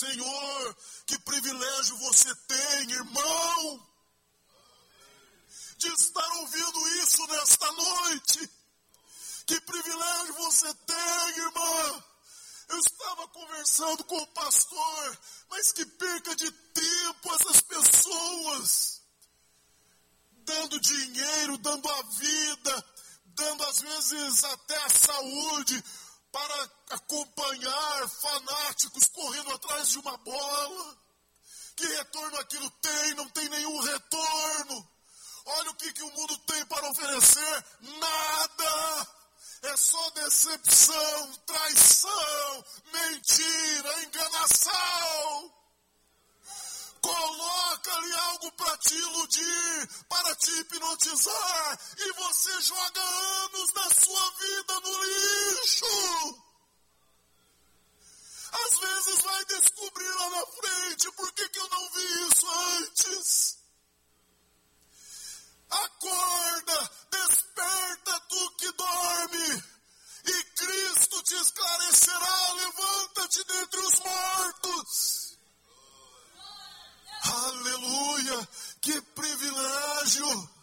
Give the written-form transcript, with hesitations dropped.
Senhor. Que privilégio você tem, irmão, de estar ouvindo isso nesta noite. Que privilégio você tem, irmã. Eu estava conversando com o pastor, mas que perca de tempo essas pessoas, dando dinheiro, dando a vida, dando às vezes até a saúde, para acompanhar fanáticos correndo atrás de uma bola. Que retorno aquilo tem? Não tem nenhum retorno. Olha o que o mundo tem para oferecer. Nada. É só decepção, traição, mentira, enganação. Coloca ali algo para te iludir, para te hipnotizar, e você joga anos da sua vida no lixo. Às vezes vai descobrir lá na frente, por que eu não vi isso antes? Acorda, desperta tu que dorme, e Cristo te esclarecerá, levanta-te dentre os mortos. Aleluia, que privilégio